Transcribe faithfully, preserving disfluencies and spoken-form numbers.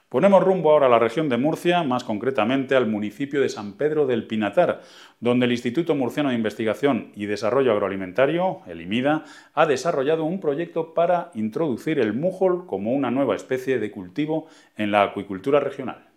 Ponemos rumbo ahora a la región de Murcia, más concretamente al municipio de San Pedro del Pinatar, donde el Instituto Murciano de Investigación y Desarrollo Agroalimentario, el IMIDA, ha desarrollado un proyecto para introducir el mújol como una nueva especie de cultivo en la acuicultura regional.